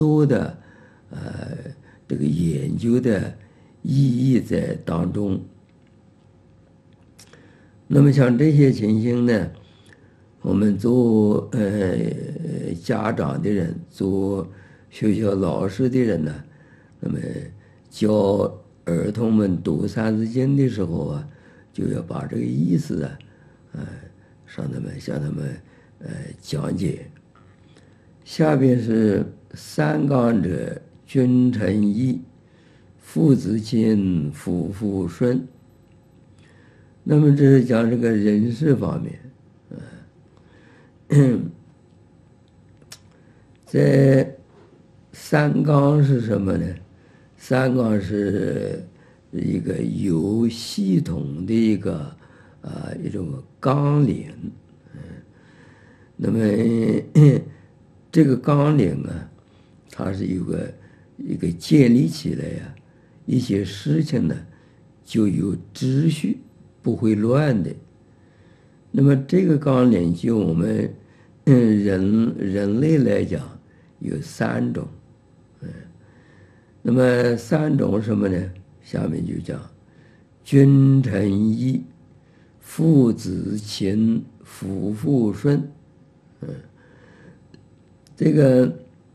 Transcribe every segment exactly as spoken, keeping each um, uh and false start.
多的呃这个研究的意义在当中。那么像这些情形呢，我们做呃家长的人，做学校老师的人呢，那么教儿童们读三字经的时候啊，就要把这个意思啊，呃，让他们向他们呃讲解。下边是三纲者，君臣义，父子亲，夫妇顺。那么这是讲这个人事方面，嗯，在三纲是什么呢？三纲是一个有系统的一个啊、呃、一种纲领，嗯，那么这个纲领啊，它是有个一个建立起来呀、啊，一些事情呢就有秩序，不会乱的。那么这个纲领就我们嗯人人类来讲有三种，嗯，那么三种什么呢？下面就讲君臣义，父子亲，夫妇顺。嗯，这个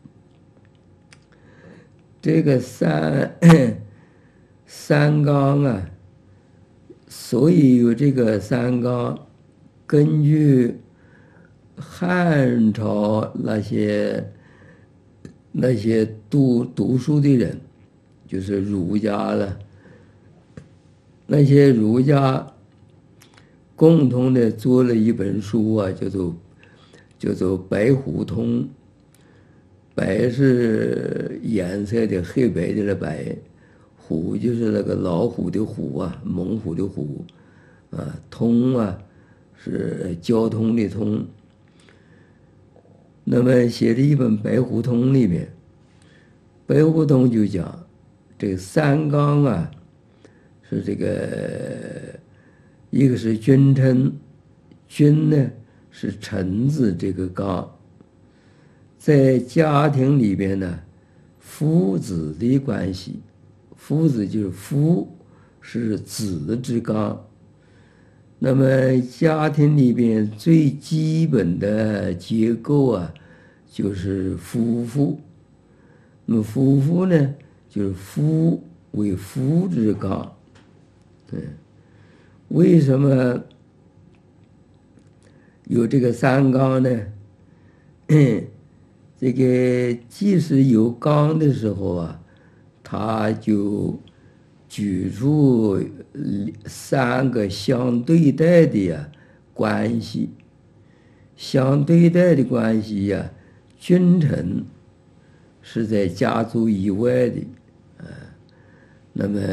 这个三三纲啊，所以有这个三纲。根据汉朝那些那些读读书的人，就是儒家了，那些儒家共同的做了一本书啊，叫做叫做《白虎通》。白是颜色的，黑白的了白，虎就是那个老虎的虎啊，猛虎的虎啊，通啊是交通的通。那么写的一本《白虎通》里面，《白虎通》就讲这个三纲啊，是这个一个是君臣，君呢是臣字这个纲，在家庭里边呢，父子的关系，父子就是父是子之纲。那么家庭里边最基本的结构啊，就是夫妇。那么夫妇呢，就是夫为夫之纲。对，为什么有这个三纲呢？这个即使有纲的时候啊，他就举出三个相对待的呀关系，相对待的关系呀，君臣是在家族以外的，啊，那么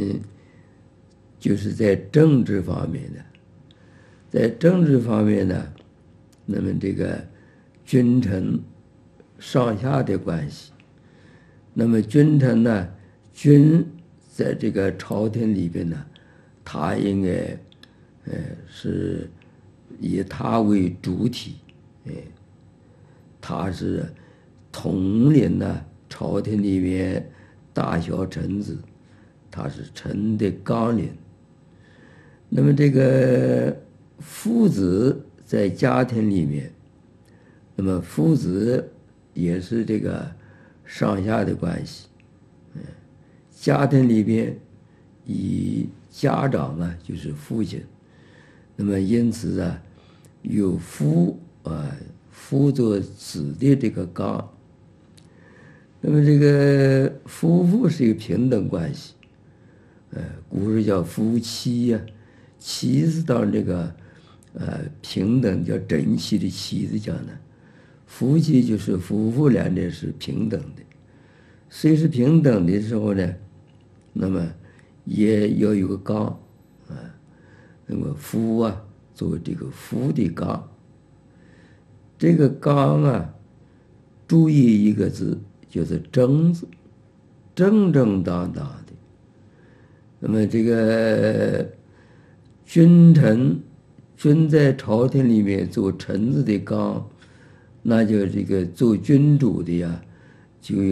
就是在政治方面的，在政治方面呢，那么这个君臣上下的关系，那么君臣呢，君在这个朝廷里边呢，他应该，呃，是以他为主体，哎，他是统领呢朝廷里面大小臣子，他是臣的纲领。那么这个父子在家庭里面，那么父子也是这个上下的关系，嗯。家庭里边以家长啊就是父亲，那么因此啊有父啊父作子的这个纲。那么这个夫妇是一个平等关系，呃，古时叫夫妻呀、啊，妻是当这个呃平等叫整齐的齐字讲的，夫妻就是夫妇两者是平等的。虽是平等的时候呢，那么也要有个纲啊，那么夫啊作为这个夫的纲，这个纲啊，注意一个字，就是正字，正正当当的。那么这个君臣，君在朝廷里面做臣子的纲，那就这个做君主的呀， 就